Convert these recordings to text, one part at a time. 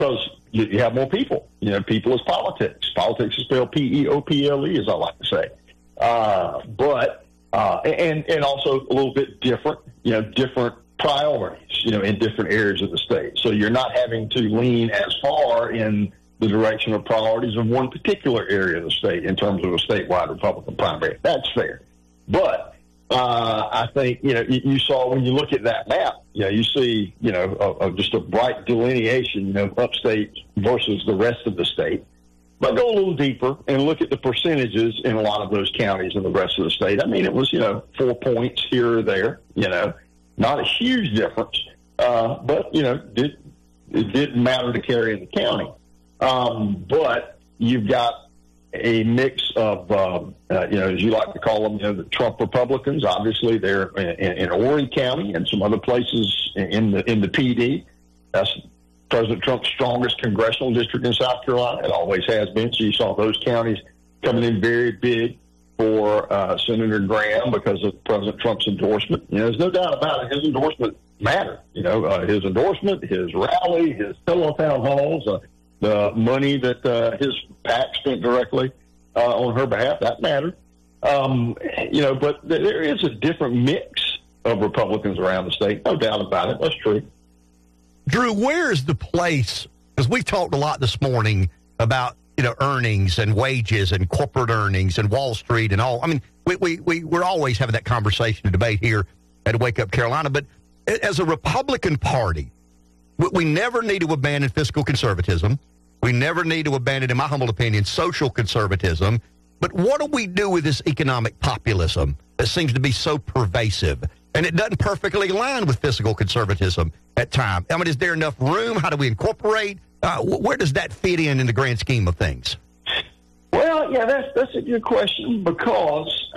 because you have more people. People is politics. Politics is spelled P-E-O-P-L-E, as I like to say. But also a little bit different, different priorities, in different areas of the state. So you're not having to lean as far in the direction of priorities of one particular area of the state in terms of a statewide Republican primary. That's fair. But I think, you saw when you look at that map, you see, just a bright delineation, upstate versus the rest of the state. But go a little deeper and look at the percentages in a lot of those counties and the rest of the state. I mean, it was, 4 points here or there, not a huge difference. But, it didn't matter to carry in the county. But you've got a mix of, as you like to call them, the Trump Republicans. Obviously, they're in Horry County and some other places in the PD. That's President Trump's strongest congressional district in South Carolina. It always has been. So you saw those counties coming in very big for Senator Graham because of President Trump's endorsement. There's no doubt about it. His endorsement mattered. His endorsement, his rally, his town halls, the money that his PAC spent directly on her behalf, that mattered. But there is a different mix of Republicans around the state. No doubt about it. That's true. Drew, where is the place? Because we've talked a lot this morning about, earnings and wages and corporate earnings and Wall Street and all. I mean, we're always having that conversation and debate here at Wake Up Carolina. But as a Republican Party, we never need to abandon fiscal conservatism. We never need to abandon, in my humble opinion, social conservatism. But what do we do with this economic populism that seems to be so pervasive? And it doesn't perfectly align with fiscal conservatism at times. I mean, is there enough room? How do we incorporate? Where does that fit in the grand scheme of things? Well, yeah, that's a good question because,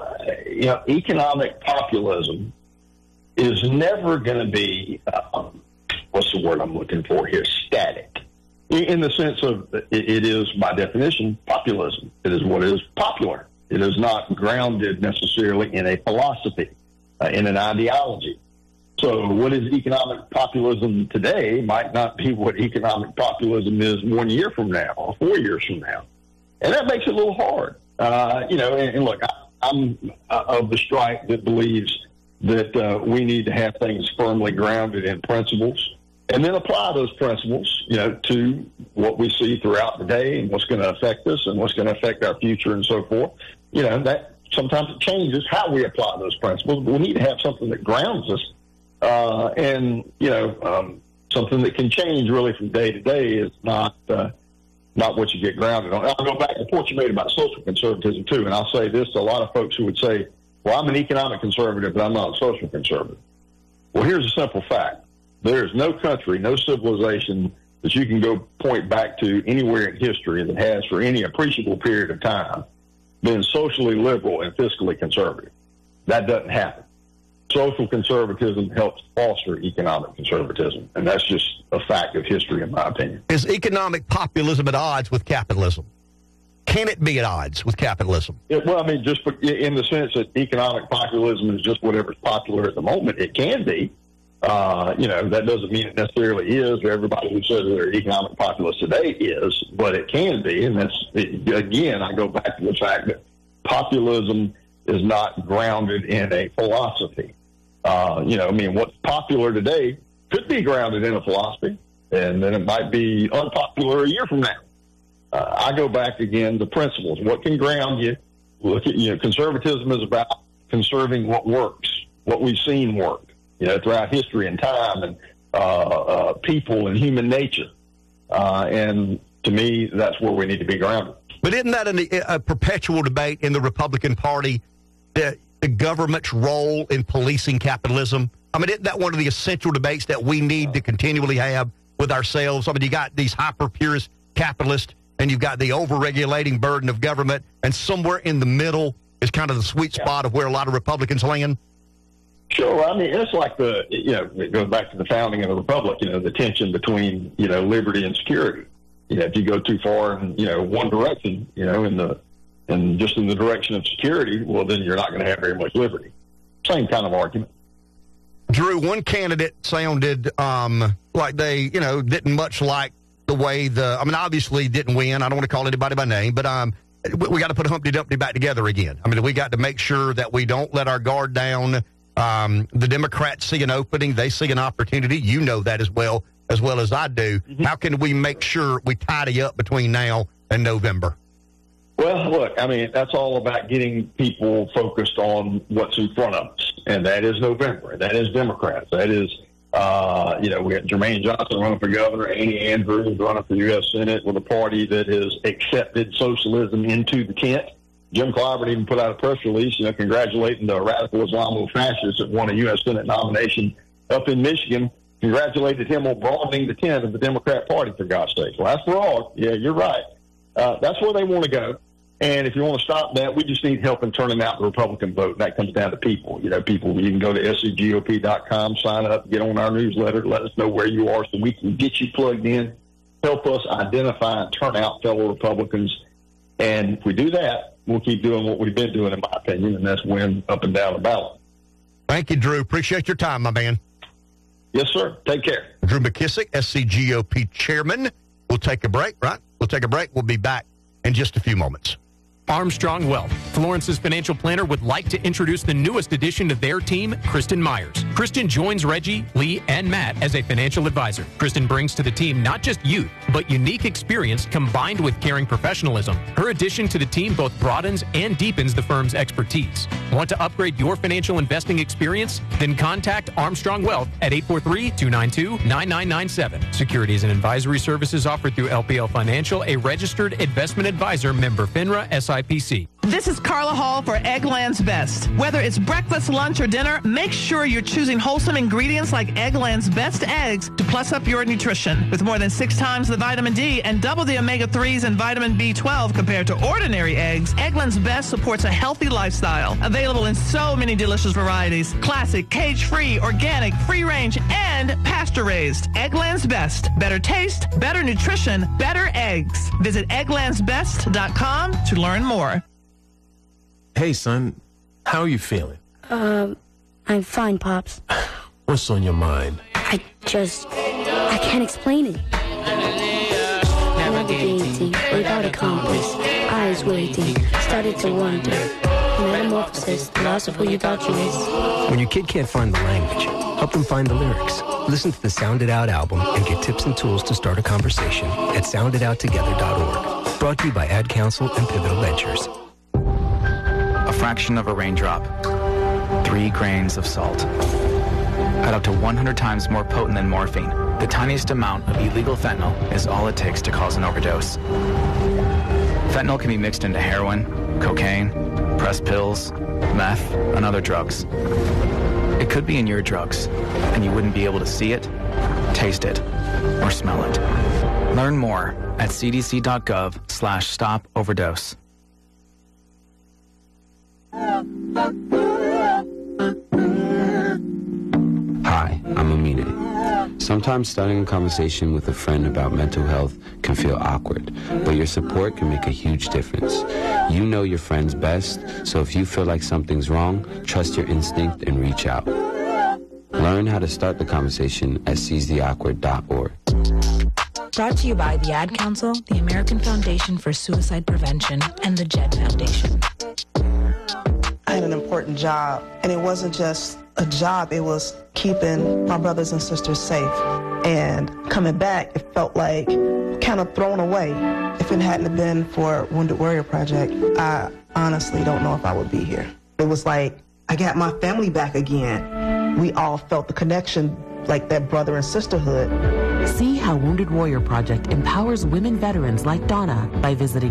economic populism is never going to be, what's the word I'm looking for here, static. In the sense of it is, by definition, populism. It is what is popular. It is not grounded necessarily in a philosophy, in an ideology. So what is economic populism today might not be what economic populism is 1 year from now or 4 years from now. And that makes it a little hard. And look, I'm of the stripe that believes that we need to have things firmly grounded in principles and then apply those principles, to what we see throughout the day and what's going to affect us and what's going to affect our future and so forth. That sometimes it changes how we apply those principles, but we need to have something that grounds us. Something that can change really from day to day is not what you get grounded on. I'll go back to the point you made about social conservatism too, and I'll say this to a lot of folks who would say, well, I'm an economic conservative, but I'm not a social conservative. Well, here's a simple fact. There's no country, no civilization that you can go point back to anywhere in history that has for any appreciable period of time been socially liberal and fiscally conservative. That doesn't happen. Social conservatism helps foster economic conservatism, and that's just a fact of history, in my opinion. Is economic populism at odds with capitalism? Can it be at odds with capitalism? Just in the sense that economic populism is just whatever's popular at the moment, it can be. That doesn't mean it necessarily is, or everybody who says they're economic populist today is, but it can be. And again, I go back to the fact that populism is not grounded in a philosophy. What's popular today could be grounded in a philosophy, and then it might be unpopular a year from now. I go back again to principles. What can ground you? Look at, conservatism is about conserving what works, what we've seen work, throughout history and time and people and human nature. And to me, that's where we need to be grounded. But isn't that a perpetual debate in the Republican Party, the government's role in policing capitalism? I mean, isn't that one of the essential debates that we need to continually have with ourselves? I mean, you got these hyper-purist capitalists, and you've got the over-regulating burden of government, and somewhere in the middle is kind of the sweet spot of where a lot of Republicans land. Sure. I mean, it's like it goes back to the founding of the Republic, the tension between, liberty and security. If you go too far in, one direction, in just in the direction of security, well, then you're not going to have very much liberty. Same kind of argument. Drew, one candidate sounded like they, didn't much like the way obviously didn't win. I don't want to call anybody by name, but we got to put Humpty Dumpty back together again. I mean, we got to make sure that we don't let our guard down. The Democrats see an opening. They see an opportunity. You know that as well as I do. Mm-hmm. How can we make sure we tidy up between now and November? Well, look, I mean, that's all about getting people focused on what's in front of us, and that is November. That is Democrats. That is, we got Jermaine Johnson running for governor, Annie Andrews running for U.S. Senate with a party that has accepted socialism into the tent. Jim Clyburn even put out a press release, congratulating the radical Islamo-fascists that won a U.S. Senate nomination up in Michigan. Congratulated him on broadening the tent of the Democrat Party, for God's sake. Well, that's wrong. Yeah, you're right. That's where they want to go. And if you want to stop that, we just need help in turning out the Republican vote. And that comes down to people. You can go to scgop.com, sign up, get on our newsletter, let us know where you are so we can get you plugged in, help us identify and turn out fellow Republicans. And if we do that, we'll keep doing what we've been doing, in my opinion, and that's win up and down the ballot. Thank you, Drew. Appreciate your time, my man. Yes, sir. Take care. Drew McKissick, SCGOP chairman. We'll take a break, right? We'll take a break. We'll be back in just a few moments. Armstrong Wealth. Florence's financial planner would like to introduce the newest addition to their team, Kristen Myers. Kristen joins Reggie, Lee, and Matt as a financial advisor. Kristen brings to the team not just youth, but unique experience combined with caring professionalism. Her addition to the team both broadens and deepens the firm's expertise. Want to upgrade your financial investing experience? Then contact Armstrong Wealth at 843-292-9997. Securities and advisory services offered through LPL Financial, a registered investment advisor, member FINRA, SIPC. This is Carla Hall for Eggland's Best. Whether it's breakfast, lunch, or dinner, make sure you're choosing wholesome ingredients like Eggland's Best eggs to plus up your nutrition. With more than 6 times the vitamin D and double the omega-3s and vitamin B12 compared to ordinary eggs, Eggland's Best supports a healthy lifestyle. Available in so many delicious varieties: classic, cage-free, organic, free-range, and pasture-raised. Eggland's Best. Better taste, better nutrition, better eggs. Visit egglandsbest.com to learn more. Hey, son, how are you feeling? I'm fine, Pops. What's on your mind? I can't explain it. Navigating without a compass, eyes waiting, started to wonder. Metamorphosis, the loss of who you thought you was. When your kid can't find the language, help them find the lyrics. Listen to the Sound It Out album and get tips and tools to start a conversation at sounditouttogether.org. Brought to you by Ad Council and Pivotal Ventures. A fraction of a raindrop, 3 grains of salt, at up to 100 times more potent than morphine. The tiniest amount of illegal fentanyl is all it takes to cause an overdose. Fentanyl can be mixed into heroin, cocaine, pressed pills, meth, and other drugs. It could be in your drugs, and you wouldn't be able to see it, taste it, or smell it. Learn more at cdc.gov/stop-overdose. Hi, I'm Amine. Sometimes starting a conversation with a friend about mental health can feel awkward, but your support can make a huge difference. You know your friends best, so if you feel like something's wrong, trust your instinct and reach out. Learn how to start the conversation at seizetheawkward.org. Brought to you by the Ad Council, the American Foundation for Suicide Prevention, and the JED Foundation. I had an important job, and it wasn't just a job, it was keeping my brothers and sisters safe. And coming back, it felt like kind of thrown away. If it hadn't been for Wounded Warrior Project, I honestly don't know if I would be here. It was like I got my family back again. We all felt the connection, like that brother and sisterhood. See how Wounded Warrior Project empowers women veterans like Donna by visiting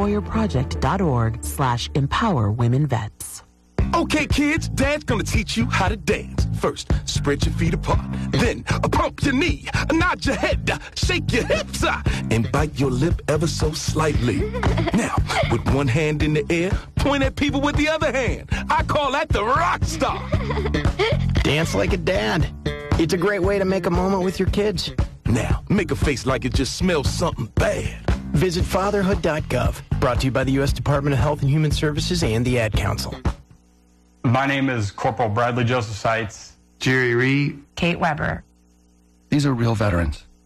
woundedwarriorproject.org/empowerwomenvets. Okay, kids, Dad's gonna teach you how to dance. First, spread your feet apart. Then, pump your knee, nod your head, shake your hips, and bite your lip ever so slightly. Now, with one hand in the air, point at people with the other hand. I call that the rock star. Dance like a dad. It's a great way to make a moment with your kids. Now, make a face like it just smells something bad. Visit fatherhood.gov. Brought to you by the U.S. Department of Health and Human Services and the Ad Council. My name is Corporal Bradley Joseph Seitz. Jerry Reed. Kate Weber. These are real veterans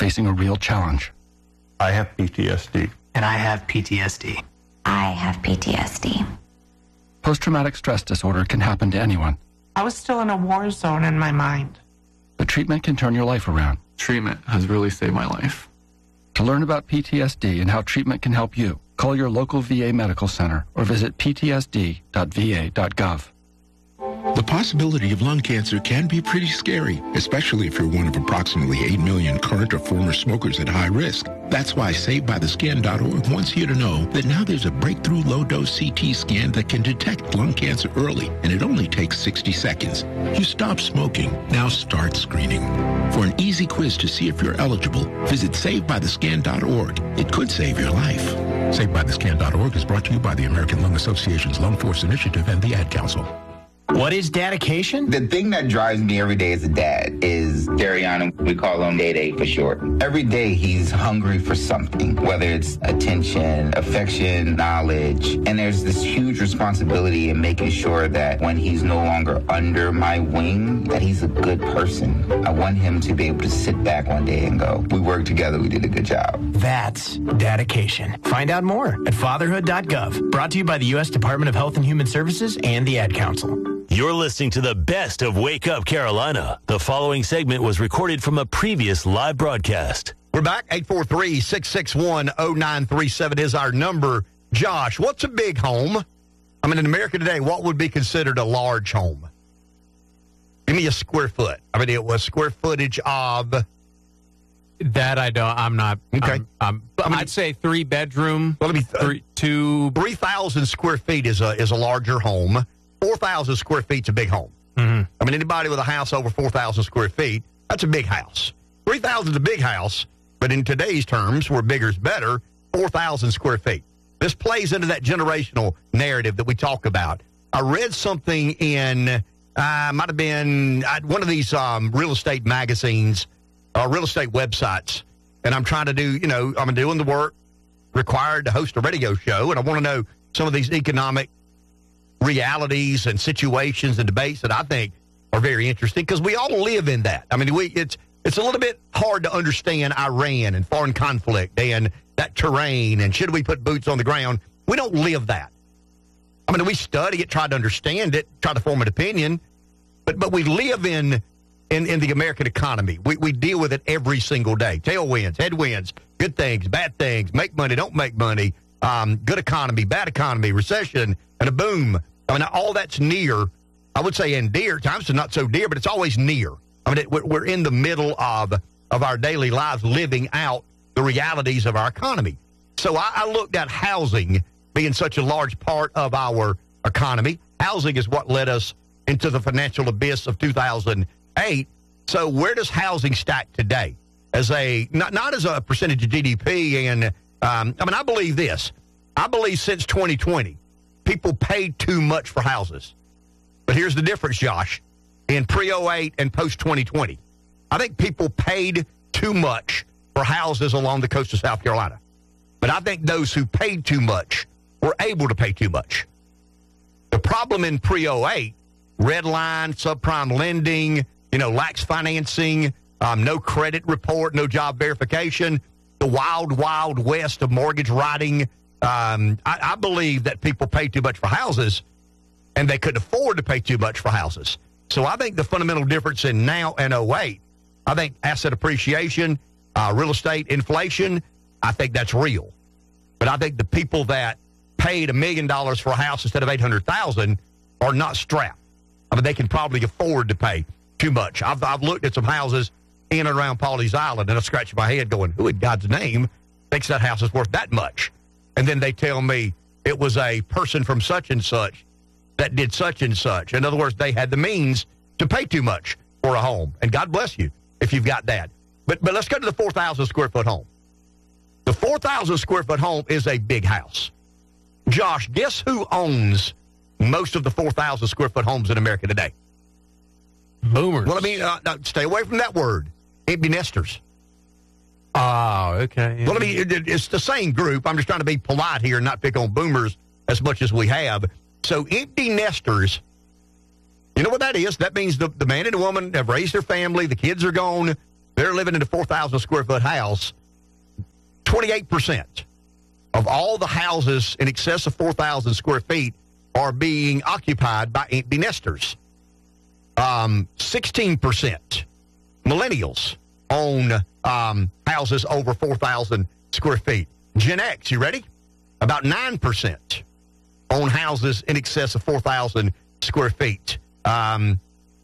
facing a real challenge. I have PTSD. And I have PTSD. I have PTSD. Post-traumatic stress disorder can happen to anyone, I was still in a war zone in my mind. but treatment can turn your life around. Treatment has really saved my life. To learn about PTSD and how treatment can help you, call your local VA medical center or visit ptsd.va.gov. The possibility of lung cancer can be pretty scary, especially if you're one of approximately 8 million current or former smokers at high risk. That's why SaveByTheScan.org wants you to know that now there's a breakthrough low-dose CT scan that can detect lung cancer early, and it only takes 60 seconds. You stop smoking, now start screening. For an easy quiz to see if you're eligible, visit SaveByTheScan.org. It could save your life. SaveByTheScan.org is brought to you by the American Lung Association's Lung Force Initiative and the Ad Council. What is dedication? The thing that drives me every day as a dad is Dariana. We call him Day for short. Every day he's hungry for something, whether it's attention, affection, knowledge. And there's this huge responsibility in making sure that when he's no longer under my wing, that he's a good person. I want him to be able to sit back one day and go, we worked together, we did a good job. That's dedication. Find out more at fatherhood.gov. Brought to you by the U.S. Department of Health and Human Services and the Ad Council. You're listening to the best of Wake Up Carolina. The following segment was recorded from a previous live broadcast. We're back. 843-661-0937 is our number. Josh, what's a big home? I mean, in America today, what would be considered a large home? Give me a square foot. I mean, it was square footage of... That I don't. I'm not. Okay. I'd say 3-bedroom. Well, 3,000 square feet is a larger home. 4,000 square feet's a big home. Mm-hmm. I mean, anybody with a house over 4,000 square feet, that's a big house. 3,000 is a big house, but in today's terms, where bigger's better, 4,000 square feet. This plays into that generational narrative that we talk about. I read something in, might have been one of these real estate magazines, real estate websites, and I'm trying to do, I'm doing the work required to host a radio show, and I want to know some of these economic realities and situations and debates that I think are very interesting because we all live in that. I mean, it's a little bit hard to understand Iran and foreign conflict and that terrain and should we put boots on the ground. We don't live that. I mean, we study it, try to understand it, try to form an opinion, but we live in the American economy. We deal with it every single day. Tailwinds, headwinds, good things, bad things, make money, don't make money, good economy, bad economy, recession, and a boom. I mean, all that's near, I would say, and dear. Times it's not so dear, but it's always near. I mean, we're in the middle of our daily lives living out the realities of our economy. So I looked at housing being such a large part of our economy. Housing is what led us into the financial abyss of 2008. So where does housing stack today? As not as a percentage of GDP. And I believe this. I believe since 2020, people paid too much for houses. But here's the difference, Josh. In pre-08 and post-2020, I think people paid too much for houses along the coast of South Carolina. But I think those who paid too much were able to pay too much. The problem in pre-08, red line, subprime lending, lax financing, no credit report, no job verification, the wild, wild west of mortgage writing. I believe that people pay too much for houses, and they couldn't afford to pay too much for houses. So I think the fundamental difference in now and 08, I think asset appreciation, real estate inflation, I think that's real. But I think the people that paid $1 million for a house instead of $800,000 are not strapped. I mean, they can probably afford to pay too much. I've looked at some houses in and around Pawleys Island, and I scratch my head going, who in God's name thinks that house is worth that much? And then they tell me it was a person from such and such that did such and such. In other words, they had the means to pay too much for a home. And God bless you if you've got that. But let's go to the 4,000 square foot home. The 4,000 square foot home is a big house. Josh, guess who owns most of the 4,000 square foot homes in America today? Boomers. Well, I mean, stay away from that word. Empty nesters. Oh, okay. Well, I mean, it's the same group. I'm just trying to be polite here and not pick on boomers as much as we have. So empty nesters, you know what that is? That means the man and the woman have raised their family, the kids are gone, they're living in a 4,000 square foot house. 28% of all the houses in excess of 4,000 square feet are being occupied by empty nesters. 16% millennials own houses over 4,000 square feet. Gen X, you ready? About 9% own houses in excess of 4,000 square feet. The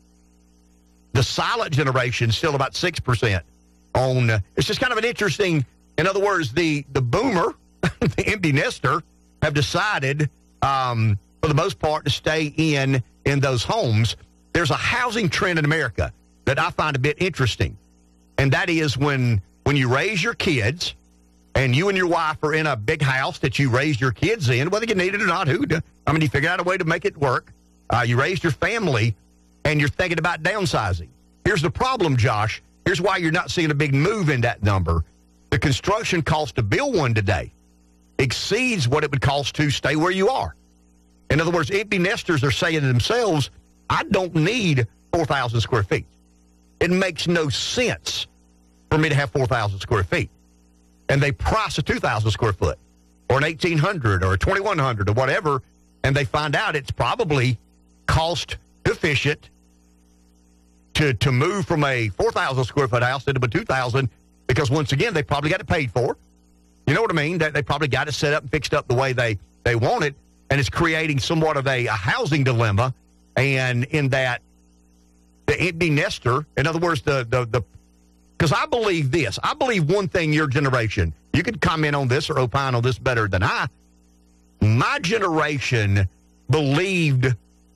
silent generation, still about 6% own. It's just kind of an interesting, in other words, the boomer, the empty nester, have decided, for the most part, to stay in those homes. There's a housing trend in America that I find a bit interesting, and that is when you raise your kids, and you and your wife are in a big house that you raised your kids in, whether you need it or not, you figured out a way to make it work. You raised your family, and you're thinking about downsizing. Here's the problem, Josh. Here's why you're not seeing a big move in that number. The construction cost to build one today exceeds what it would cost to stay where you are. In other words, empty nesters are saying to themselves, I don't need 4,000 square feet. It makes no sense for me to have 4,000 square feet. And they price a 2,000 square foot or an 1,800 or a 2,100 or whatever, and they find out it's probably cost efficient to move from a 4,000 square foot house into a 2,000 because, once again, they probably got it paid for. You know what I mean? They probably got it set up and fixed up the way they want it, and it's creating somewhat of a housing dilemma. And in that, the empty nester, in other words, because I believe this. I believe one thing, your generation, you could comment on this or opine on this better than I. My generation believed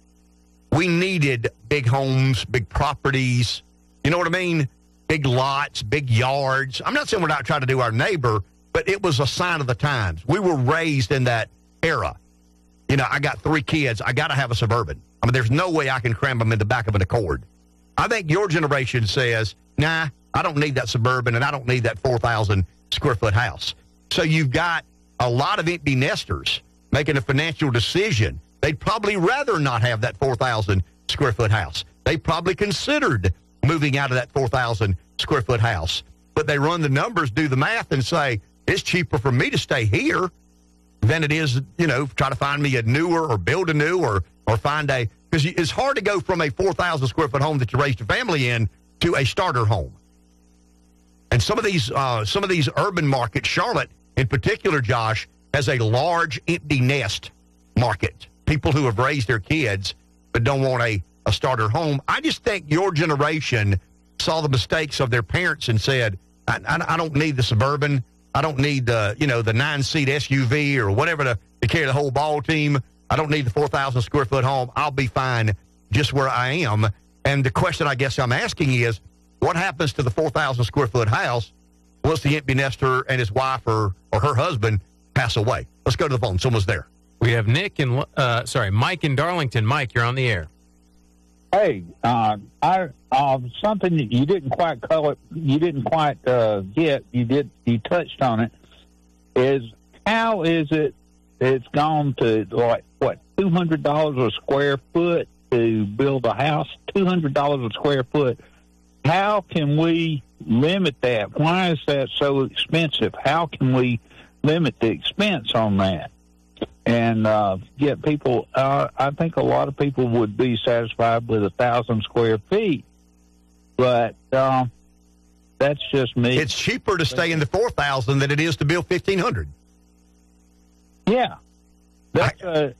we needed big homes, big properties. You know what I mean? Big lots, big yards. I'm not saying we're not trying to do our neighbor, but it was a sign of the times. We were raised in that era. You know, I got 3 kids. I got to have a Suburban. I mean, there's no way I can cram them in the back of an Accord. I think your generation says, nah, I don't need that Suburban, and I don't need that 4,000 square foot house. So you've got a lot of empty nesters making a financial decision. They'd probably rather not have that 4,000 square foot house. They probably considered moving out of that 4,000 square foot house. But they run the numbers, do the math, and say, it's cheaper for me to stay here than it is, try to find me a newer or build a new or find a, because it's hard to go from a 4,000 square foot home that you raised your family in to a starter home. And some of these urban markets, Charlotte in particular, Josh, has a large empty nest market. People who have raised their kids but don't want a starter home. I just think your generation saw the mistakes of their parents and said, I don't need the Suburban. I don't need the 9-seat SUV or whatever to carry the whole ball team. I don't need the 4,000 square foot home. I'll be fine just where I am. And the question I guess I'm asking is, what happens to the 4,000 square foot house once the empty nester and his wife or her husband pass away? Let's go to the phone. Someone's there. We have Mike in Darlington. Mike, you're on the air. Hey, something that you didn't quite get. You touched on it. Is how is it? It's gone to $200 a square foot to build a house. $200 a square foot. How can we limit that? Why is that so expensive? How can we limit the expense on that? And get people, I think a lot of people would be satisfied with 1,000 square feet. But that's just me. It's cheaper to stay in the 4,000 than it is to build 1,500. Yeah. That's,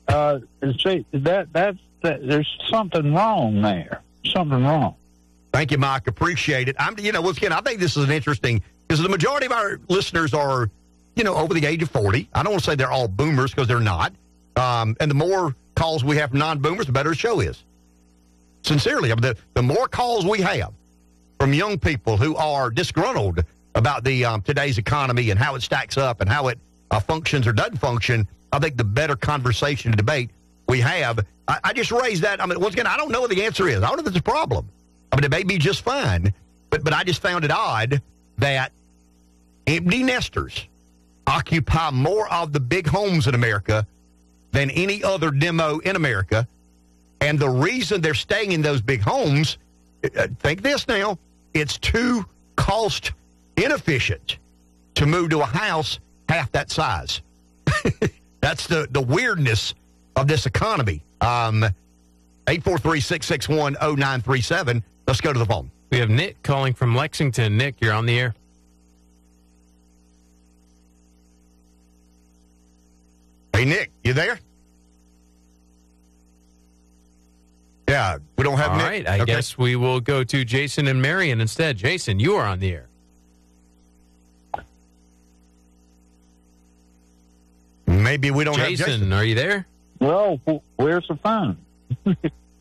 there's something wrong there. Something wrong. Thank you, Mike. Appreciate it. Once again, I think this is an interesting, because the majority of our listeners are, over the age of 40. I don't want to say they're all boomers because they're not. And the more calls we have from non-boomers, the better the show is. Sincerely, the more calls we have from young people who are disgruntled about the today's economy and how it stacks up and how it functions or doesn't function, I think the better conversation and debate we have. I just raised that. Once again, I don't know what the answer is. I don't know if it's a problem. It may be just fine, but I just found it odd that empty nesters occupy more of the big homes in America than any other demo in America. And the reason they're staying in those big homes, think this now, it's too cost inefficient to move to a house half that size. That's the weirdness of this economy. 843-661-0937. Let's go to the phone. We have Nick calling from Lexington. Nick, you're on the air. Hey, Nick, you there? Yeah, we don't have All Nick. right, I guess we will go to Jason and Marion instead. Jason, you are on the air. Maybe we don't have Jason. Are you there? No, where's the phone? Come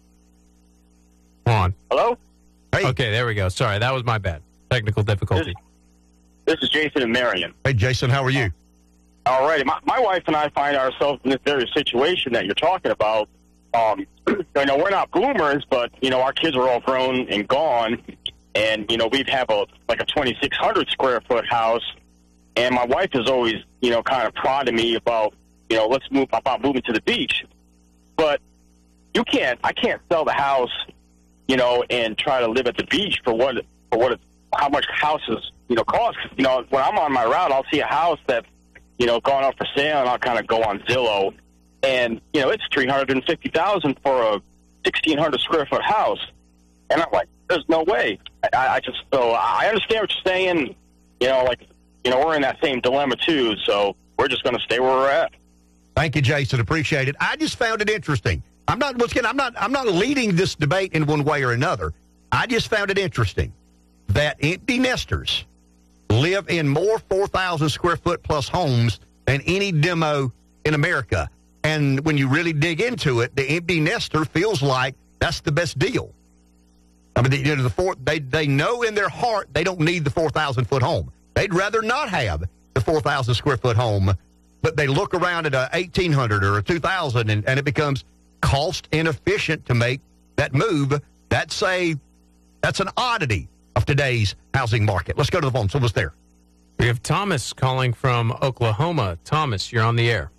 on. Hello? Hey. Okay, there we go. Sorry, that was my bad. Technical difficulty. This is Jason and Marion. Hey, Jason, how are you? All right. My wife and I find ourselves in this very situation that you're talking about. We're not boomers, but, our kids are all grown and gone. And, we have a 2,600 square foot house. And my wife is always, kind of prodding me about, let's move about moving to the beach. But I can't sell the house, and try to live at the beach for how much houses, cost. When I'm on my route, I'll see a house that's, gone up for sale, and I'll kind of go on Zillow. And, it's $350,000 for a 1,600 square foot house. And I'm like, there's no way. I understand what you're saying. We're in that same dilemma too. So we're just going to stay where we're at. Thank you, Jason. Appreciate it. I just found it interesting. I'm not leading this debate in one way or another. I just found it interesting that empty nesters live in more 4,000 square foot plus homes than any demo in America. And when you really dig into it, the empty nester feels like that's the best deal. I mean, they know in their heart they don't need the 4,000 foot home. They'd rather not have the 4,000 square foot home, but they look around at a 1,800 or a 2,000, and it becomes cost inefficient to make that move. That's an oddity of today's housing market. Let's go to the phone. Someone's there. We have Thomas calling from Oklahoma. Thomas, you're on the air.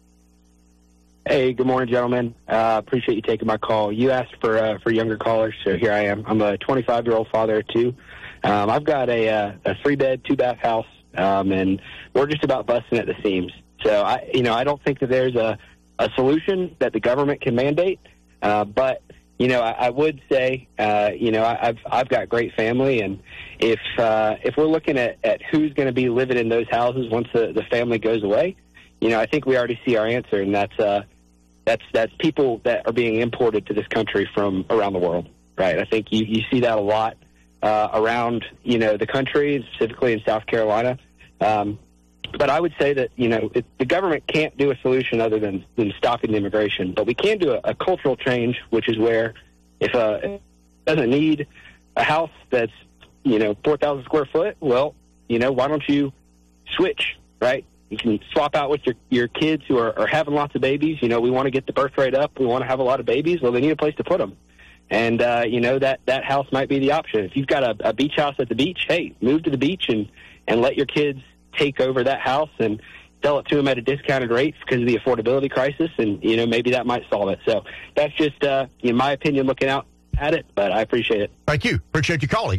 Hey, good morning, gentlemen. Appreciate you taking my call. You asked for younger callers, so here I am. I'm a 25-year-old father of two. I've got a 3-bed, 2-bath house, and we're just about busting at the seams. So I don't think that there's a solution that the government can mandate, but I would say I've got great family, and if we're looking at who's going to be living in those houses once the family goes away, I think we already see our answer, and that's people that are being imported to this country from around the world, right? I think you see that a lot around the country, specifically in South Carolina. But I would say that the government can't do a solution other than stopping the immigration, but we can do a cultural change, which is where if it doesn't need a house that's 4,000 square foot, well, why don't you switch, right? You can swap out with your kids who are having lots of babies. We want to get the birth rate up. We want to have a lot of babies. Well, they need a place to put them. And, that house might be the option. If you've got a beach house at the beach, hey, move to the beach and let your kids take over that house and sell it to them at a discounted rate because of the affordability crisis. And, maybe that might solve it. So that's just, in my opinion, looking out at it, but I appreciate it. Thank you. Appreciate you calling.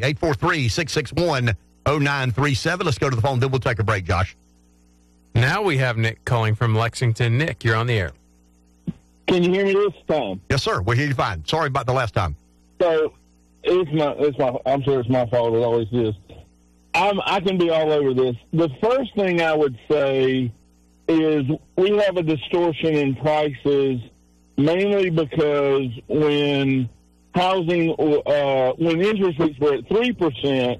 843-661-0937. Let's go to the phone, then we'll take a break, Josh. Now we have Nick calling from Lexington. Nick, you're on the air. Can you hear me this time? Yes, sir. We hear you fine. Sorry about the last time. So I'm sure it's my fault. It always is. I can be all over this. The first thing I would say is we have a distortion in prices mainly because when interest rates were at 3%,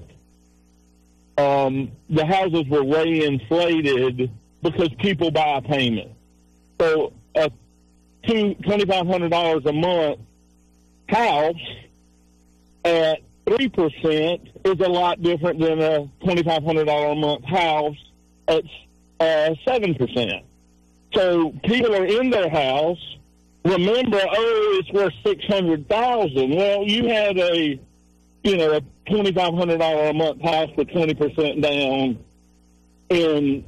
the houses were way inflated because people buy a payment. So a $2,500 a month house at 3% is a lot different than a $2,500 a month house at 7%. So people are in their house. Remember, it's worth $600,000. Well, you had a $2,500 a month house with 20% down in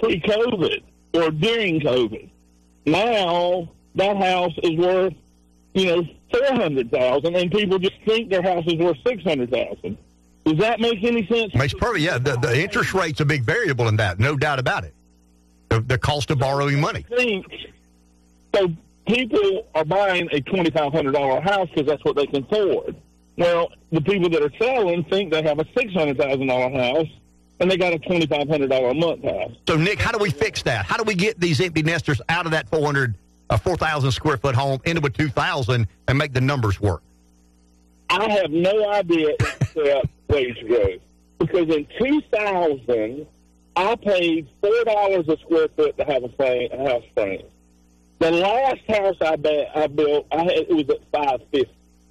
pre-COVID or during COVID. Now that house is worth $400,000, and people just think their house is worth $600,000. Does that make any sense? Makes perfect. Yeah, the interest rate's a big variable in that, no doubt about it. The cost of borrowing money. So people are buying a $2,500 house because that's what they can afford. Well, the people that are selling think they have a $600,000 house, and they got a $2,500 a month house. So, Nick, how do we fix that? How do we get these empty nesters out of that 4,000 square foot home into a 2,000 and make the numbers work? I have no idea except wage growth. Because in 2000, I paid $4 a square foot to have a house frame. The last house I built, it was at $550.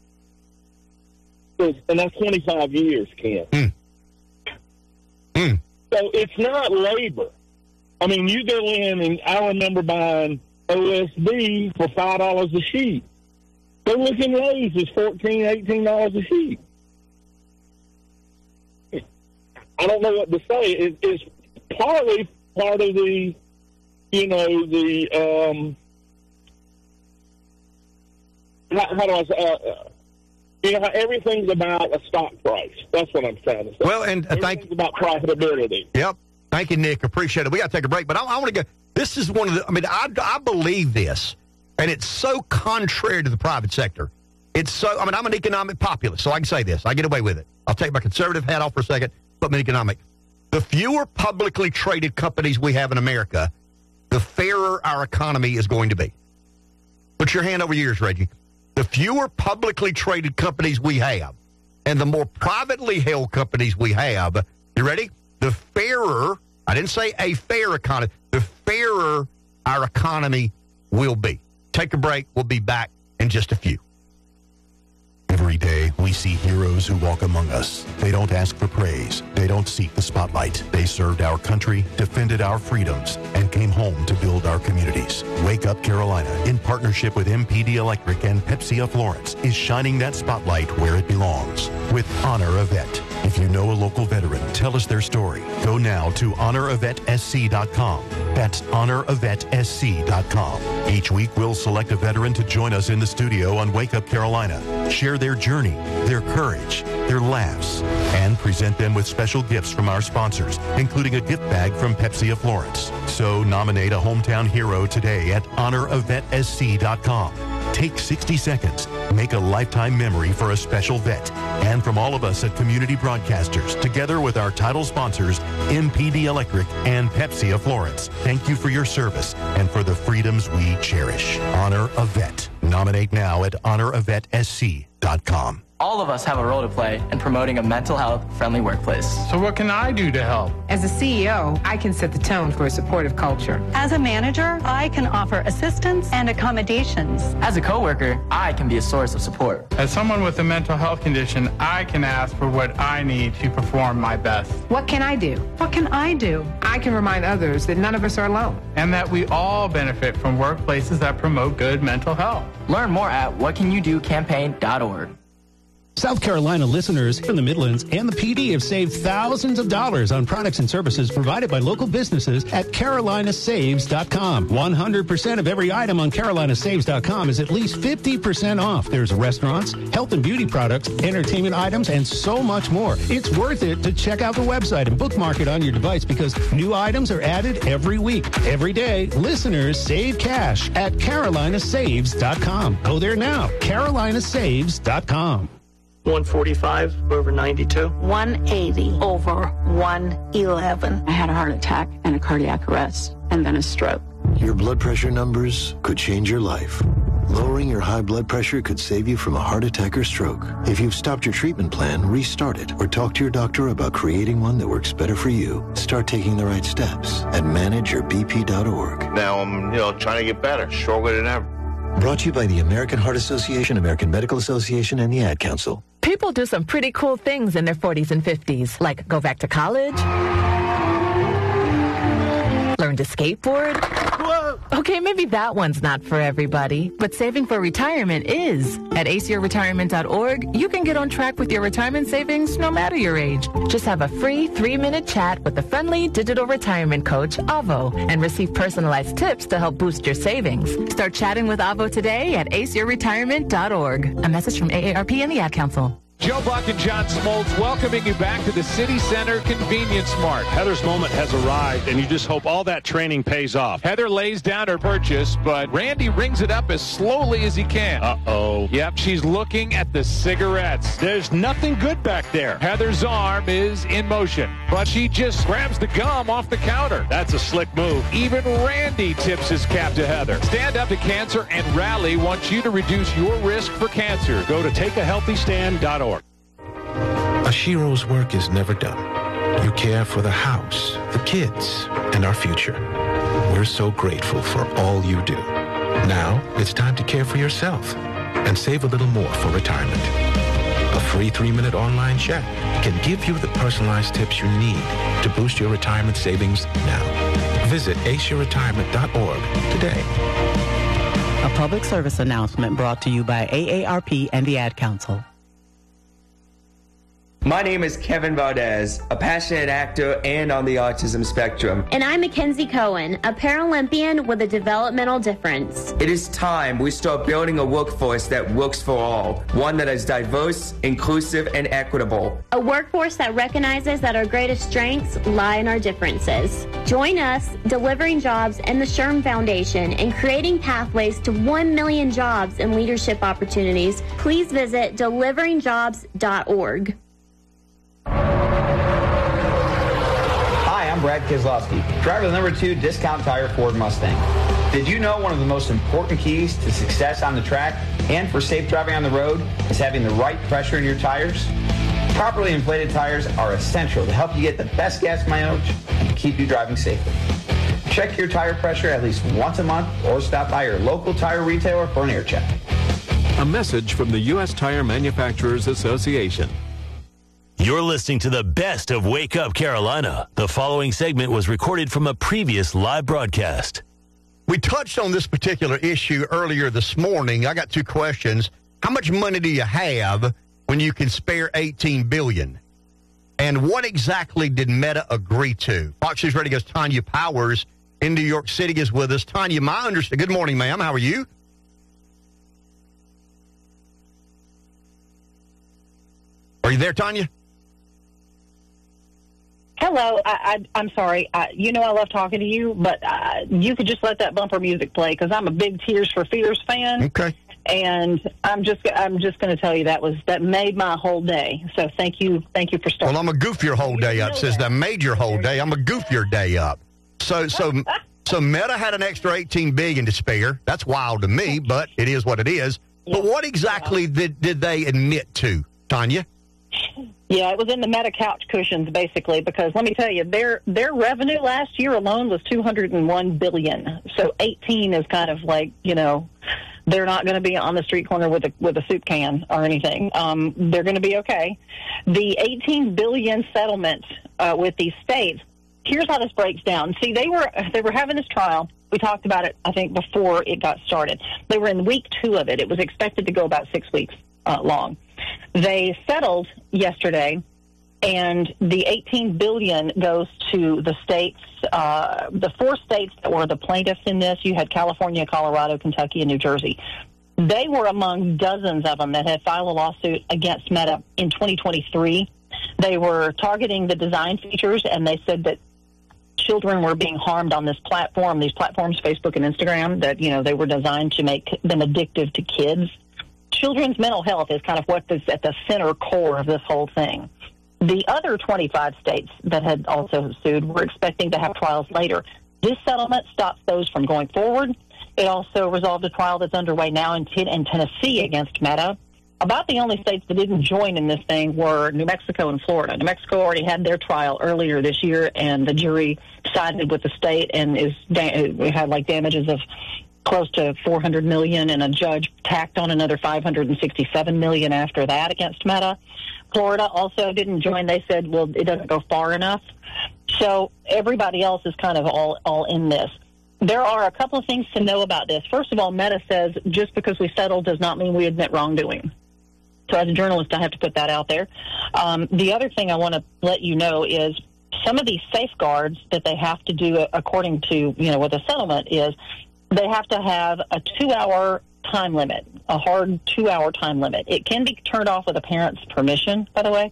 And that's 25 years, Ken. So it's not labor. I mean, you go in, and I remember buying OSB for $5 a sheet. Go look in Lowe's, it's $14, $18 a sheet. I don't know what to say. It's partly part of the, how do I say, how everything's about a stock price. That's what I'm trying to say. Well, and everything's about profitability. Yep. Thank you, Nick. Appreciate it. We got to take a break, but I want to go. This is one of the, I believe this, and it's so contrary to the private sector. It's so, I'm an economic populist, so I can say this. I get away with it. I'll take my conservative hat off for a second, put me economic. The fewer publicly traded companies we have in America, the fairer our economy is going to be. Put your hand over yours, Reggie. The fewer publicly traded companies we have, and the more privately held companies we have, you ready? The fairer, I didn't say a fair economy, the fairer our economy will be. Take a break. We'll be back in just a few. Every day, we see heroes who walk among us. They don't ask for praise. They don't seek the spotlight. They served our country, defended our freedoms, and came home to build our communities. Wake Up Carolina, in partnership with MPD Electric and Pepsi of Florence, is shining that spotlight where it belongs with Honor a Vet. If you know a local veteran, tell us their story. Go now to honoravetSC.com. That's honoravetSC.com. Each week, we'll select a veteran to join us in the studio on Wake Up Carolina. Share their journey, their courage, their laughs, and present them with special gifts from our sponsors, including a gift bag from Pepsi of Florence. So nominate a hometown hero today at honoravetSC.com. Take 60 seconds. Make a lifetime memory for a special vet. And from all of us at Community Broadcasters, together with our title sponsors, MPD Electric and Pepsi of Florence, thank you for your service and for the freedoms we cherish. Honor a Vet. Nominate now at honoravetSC.com. All of us have a role to play in promoting a mental health friendly workplace. So what can I do to help? As a CEO, I can set the tone for a supportive culture. As a manager, I can offer assistance and accommodations. As a coworker, I can be a source of support. As someone with a mental health condition, I can ask for what I need to perform my best. What can I do? What can I do? I can remind others that none of us are alone. And that we all benefit from workplaces that promote good mental health. Learn more at whatcanyoudocampaign.org. South Carolina listeners from the Midlands and the PD have saved thousands of dollars on products and services provided by local businesses at carolinasaves.com. 100% of every item on carolinasaves.com is at least 50% off. There's restaurants, health and beauty products, entertainment items, and so much more. It's worth it to check out the website and bookmark it on your device because new items are added every week. Every day, listeners save cash at carolinasaves.com. Go there now, carolinasaves.com. 145 over 92. 180 over 111. I had a heart attack and a cardiac arrest and then a stroke. Your blood pressure numbers could change your life. Lowering your high blood pressure could save you from a heart attack or stroke. If you've stopped your treatment plan, restart it or talk to your doctor about creating one that works better for you. Start taking the right steps at manageyourbp.org. Now I'm, trying to get better, stronger than ever. Brought to you by the American Heart Association, American Medical Association, and the Ad Council. People do some pretty cool things in their 40s and 50s, like go back to college, learn to skateboard, Okay, maybe that one's not for everybody, but saving for retirement is. At aceyourretirement.org, you can get on track with your retirement savings no matter your age. Just have a free 3-minute chat with the friendly digital retirement coach, Avo, and receive personalized tips to help boost your savings. Start chatting with Avo today at aceyourretirement.org. A message from AARP and the Ad Council. Joe Buck and John Smoltz welcoming you back to the City Center Convenience Mart. Heather's moment has arrived, and you just hope all that training pays off. Heather lays down her purchase, but Randy rings it up as slowly as he can. Uh-oh. Yep, she's looking at the cigarettes. There's nothing good back there. Heather's arm is in motion, but she just grabs the gum off the counter. That's a slick move. Even Randy tips his cap to Heather. Stand Up to Cancer and Rally wants you to reduce your risk for cancer. Go to takeahealthystand.org. Ashiro's work is never done. You care for the house, the kids, and our future. We're so grateful for all you do. Now, it's time to care for yourself and save a little more for retirement. A free 3-minute online chat can give you the personalized tips you need to boost your retirement savings now. Visit aceyourretirement.org today. A public service announcement brought to you by AARP and the Ad Council. My name is Kevin Valdez, a passionate actor and on the autism spectrum. And I'm Mackenzie Cohen, a Paralympian with a developmental difference. It is time we start building a workforce that works for all, one that is diverse, inclusive, and equitable. A workforce that recognizes that our greatest strengths lie in our differences. Join us, Delivering Jobs and the SHRM Foundation, in creating pathways to 1 million jobs and leadership opportunities. Please visit deliveringjobs.org. Hi, I'm Brad Keselowski, driver of the #2 Discount Tire Ford Mustang. Did you know one of the most important keys to success on the track and for safe driving on the road is having the right pressure in your tires? Properly inflated tires are essential to help you get the best gas mileage and keep you driving safely. Check your tire pressure at least once a month or stop by your local tire retailer for an air check. A message from the U.S. Tire Manufacturers Association. You're listening to the best of Wake Up Carolina. The following segment was recorded from a previous live broadcast. We touched on this particular issue earlier this morning. I got 2 questions. How much money do you have when you can spare $18 billion? And what exactly did Meta agree to? Fox News Radio's Tanya Powers in New York City is with us. Tanya, my understanding. Good morning, ma'am. How are you? Are you there, Tanya? Hello. I'm sorry. You know I love talking to you, but you could just let that bumper music play because I'm a big Tears for Fears fan. Okay. And I'm just going to tell you that made my whole day. So thank you for starting. Well, I'm a goof your whole day up. Says that made your whole day. I'm a goof your day up. So Meta had an extra $18 billion to spare. That's wild to me, but it is what it is. Yeah. But what exactly did they admit to, Tanya? Yeah, it was in the Meta couch cushions, basically, because let me tell you, their revenue last year alone was $201 billion. So 18 is kind of like, they're not going to be on the street corner with a soup can or anything. They're going to be okay. The $18 billion settlement with these states, here's how this breaks down. See, they were having this trial. We talked about it, I think, before it got started. They were in week 2 of it. It was expected to go about 6 weeks long. They settled yesterday, and the $18 billion goes to the states, the 4 states that were the plaintiffs in this. You had California, Colorado, Kentucky, and New Jersey. They were among dozens of them that had filed a lawsuit against Meta in 2023. They were targeting the design features, and they said that children were being harmed on this platform, these platforms, Facebook and Instagram, that, they were designed to make them addictive to kids. Children's mental health is kind of what is at the center core of this whole thing. The other 25 states that had also sued were expecting to have trials later. This settlement stops those from going forward. It also resolved a trial that's underway now in Tennessee against Meta. About the only states that didn't join in this thing were New Mexico and Florida. New Mexico already had their trial earlier this year, and the jury sided with the state and we had damages of close to $400 million, and a judge tacked on another $567 million after that against Meta. Florida also didn't join. They said, well, it doesn't go far enough. So everybody else is kind of all in this. There are a couple of things to know about this. First of all, Meta says just because we settled does not mean we admit wrongdoing. So as a journalist, I have to put that out there. The other thing I want to let you know is some of these safeguards that they have to do according to, what the settlement is, they have to have a 2-hour time limit, a hard 2-hour time limit. It can be turned off with a parent's permission, by the way.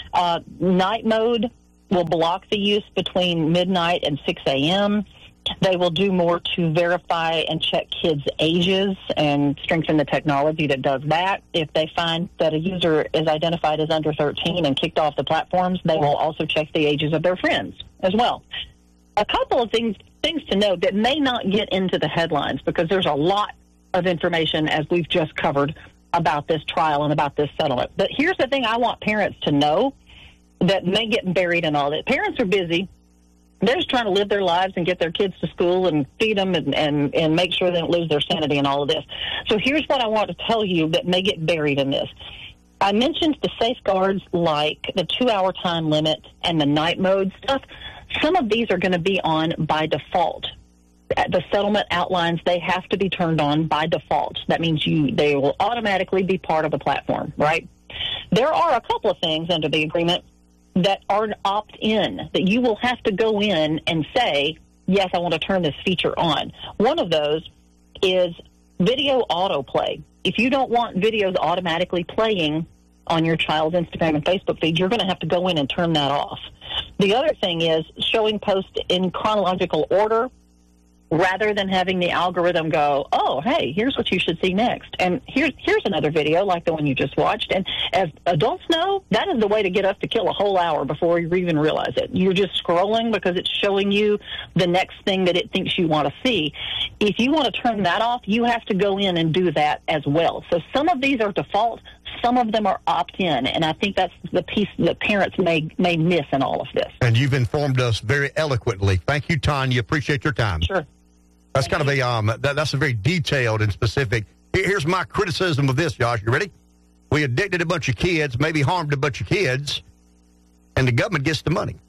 Night mode will block the use between midnight and 6 a.m. They will do more to verify and check kids' ages and strengthen the technology that does that. If they find that a user is identified as under 13 and kicked off the platforms, they will also check the ages of their friends as well. A couple of things to note that may not get into the headlines because there's a lot of information, as we've just covered, about this trial and about this settlement. But here's the thing I want parents to know that may get buried in all this. Parents are busy. They're just trying to live their lives and get their kids to school and feed them and make sure they don't lose their sanity and all of this. So here's what I want to tell you that may get buried in this. I mentioned the safeguards like the 2-hour time limit and the night mode stuff. Some of these are going to be on by default. The settlement outlines they have to be turned on by default. That means they will automatically be part of the platform, right? There are a couple of things under the agreement that are an opt-in, that you will have to go in and say, yes, I want to turn this feature on. One of those is video autoplay. If you don't want videos automatically playing on your child's Instagram and Facebook feed, you're going to have to go in and turn that off. The other thing is showing posts in chronological order rather than having the algorithm go, oh, hey, here's what you should see next. And here's another video like the one you just watched. And as adults know, that is the way to get us to kill a whole hour before you even realize it. You're just scrolling because it's showing you the next thing that it thinks you want to see. If you want to turn that off, you have to go in and do that as well. So some of these are default. Some of them are opt-in, and I think that's the piece that parents may miss in all of this. And you've informed us very eloquently. Thank you, Tanya. Appreciate your time. Sure. That's kind of that's a very detailed and specific. Here's my criticism of this, Josh. You ready? We addicted a bunch of kids, maybe harmed a bunch of kids, and the government gets the money.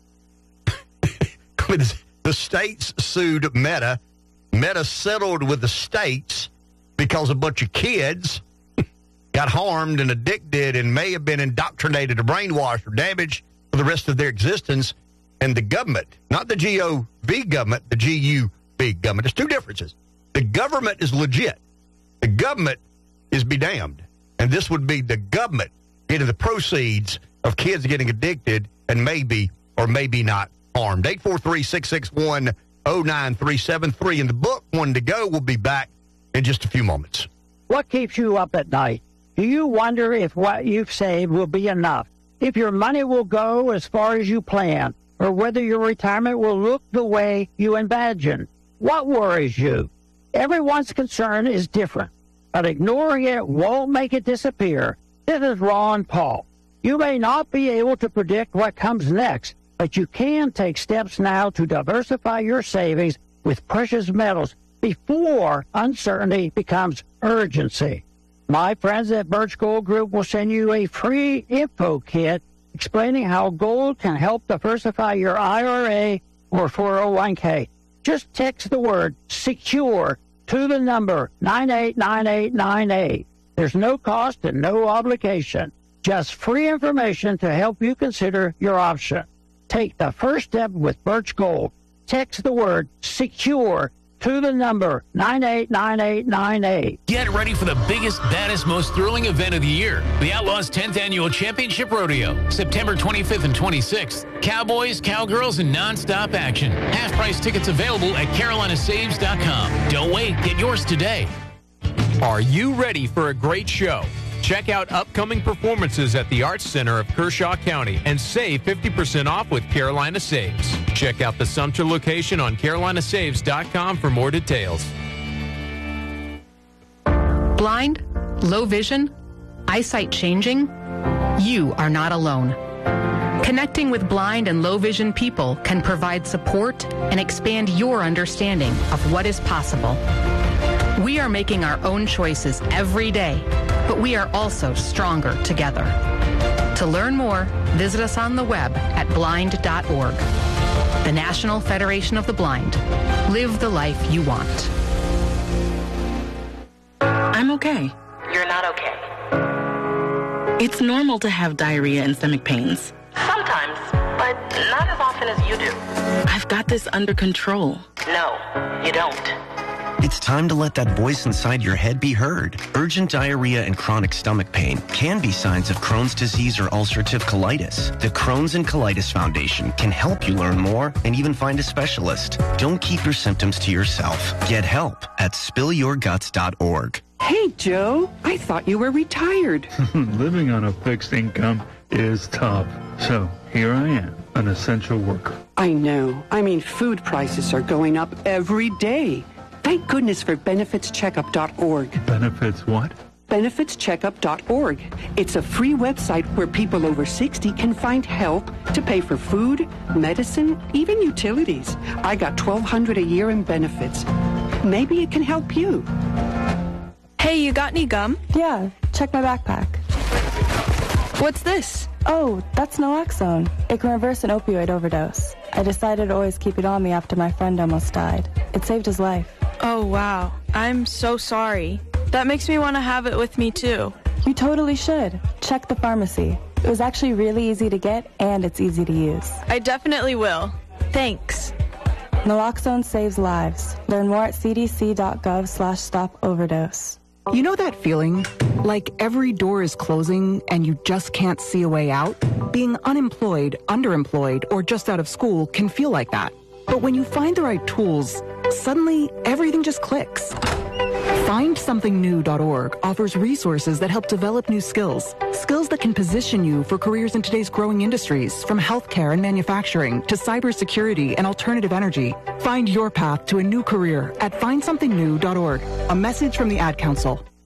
The states sued Meta. Meta settled with the states because a bunch of kids got harmed and addicted and may have been indoctrinated or brainwashed or damaged for the rest of their existence. And the government, not the GOV government, the GUV government. There's two differences. The government is legit. The government is be damned. And this would be the government getting the proceeds of kids getting addicted and maybe or maybe not harmed. 843-661-0937. In the book, One to Go, we'll be back in just a few moments. What keeps you up at night? Do you wonder if what you've saved will be enough? If your money will go as far as you plan? Or whether your retirement will look the way you imagine? What worries you? Everyone's concern is different, but ignoring it won't make it disappear. This is Ron Paul. You may not be able to predict what comes next, but you can take steps now to diversify your savings with precious metals before uncertainty becomes urgency. My friends at Birch Gold Group will send you a free info kit explaining how gold can help diversify your IRA or 401k. Just text the word SECURE to the number 989898. There's no cost and no obligation. Just free information to help you consider your option. Take the first step with Birch Gold. Text the word SECURE to the number 989898. Get ready for the biggest, baddest, most thrilling event of the year. The Outlaws 10th Annual Championship Rodeo. September 25th and 26th. Cowboys, cowgirls, and nonstop action. Half-price tickets available at CarolinaSaves.com. Don't wait. Get yours today. Are you ready for a great show? Check out upcoming performances at the Arts Center of Kershaw County and save 50% off with Carolina Saves. Check out the Sumter location on CarolinaSaves.com for more details. Blind? Low vision? Eyesight changing? You are not alone. Connecting with blind and low vision people can provide support and expand your understanding of what is possible. We are making our own choices every day, but we are also stronger together. To learn more, visit us on the web at blind.org. The National Federation of the Blind. Live the life you want. I'm okay. You're not okay. It's normal to have diarrhea and stomach pains. Sometimes, but not as often as you do. I've got this under control. No, you don't. It's time to let that voice inside your head be heard. Urgent diarrhea and chronic stomach pain can be signs of Crohn's disease or ulcerative colitis. The Crohn's and Colitis Foundation can help you learn more and even find a specialist. Don't keep your symptoms to yourself. Get help at spillyourguts.org. Hey, Joe, I thought you were retired. Living on a fixed income is tough. So here I am, an essential worker. I know. I mean, food prices are going up every day. Thank goodness for benefitscheckup.org. Benefits what? Benefitscheckup.org. It's a free website where people over 60 can find help to pay for food, medicine, even utilities. I got $1,200 a year in benefits. Maybe it can help you. Hey, you got any gum? Yeah, check my backpack. What's this? Oh, that's naloxone. It can reverse an opioid overdose. I decided to always keep it on me after my friend almost died. It saved his life. Oh, wow. I'm so sorry. That makes me want to have it with me, too. You totally should. Check the pharmacy. It was actually really easy to get, and it's easy to use. I definitely will. Thanks. Naloxone saves lives. Learn more at cdc.gov/stop-overdose. You know that feeling? Like every door is closing and you just can't see a way out? Being unemployed, underemployed, or just out of school can feel like that. But when you find the right tools, suddenly everything just clicks. FindSomethingNew.org offers resources that help develop new skills. Skills that can position you for careers in today's growing industries, from healthcare and manufacturing to cybersecurity and alternative energy. Find your path to a new career at FindSomethingNew.org. A message from the Ad Council.